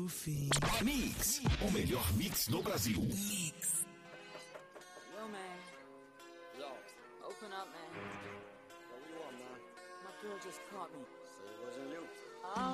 Mix, o melhor mix do Brasil. Mix. Yo, man. Yo. Open up, man. What do you want, man? My girl just caught me. So it wasn't you.